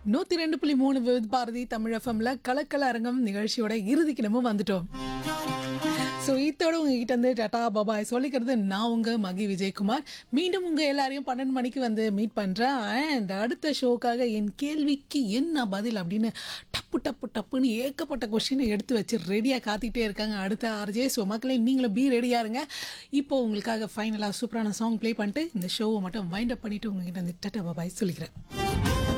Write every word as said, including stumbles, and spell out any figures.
நூத்தி ரெண்டு புள்ளி மூணு விவித் பாரதி தமிழ் எஃப்எம்ல கலக்கல அரங்கம் நிகழ்ச்சியோட இறுதிக்கு நம்ம வந்துட்டோம். ஸோ இத்தோட உங்ககிட்ட இருந்து டாடா பாபாய் சொல்லிக்கிறது நான் உங்க மகி விஜயகுமார். மீண்டும் உங்க எல்லாரையும் பன்னெண்டு மணிக்கு வந்து மீட் பண்றேன். அண்ட் அடுத்த ஷோக்காக என் கேள்விக்கு என்ன பதில் அப்படின்னு டப்பு டப்பு டப்புன்னு ஏகப்பட்ட கொஸ்டினை எடுத்து வச்சு ரெடியாக காத்திக்கிட்டே இருக்காங்க அடுத்த ஆர்ஜே. ஸோ மக்களே நீங்களும் பி ரெடியாக இருங்க. இப்போ உங்களுக்காக ஃபைனலாக சூப்பரான சாங் ப்ளே பண்ணிட்டு இந்த ஷோவை மட்டும் வைண்ட் அப் பண்ணிட்டு உங்ககிட்ட வந்து டாடா பாபாய் சொல்லிக்கிறேன்.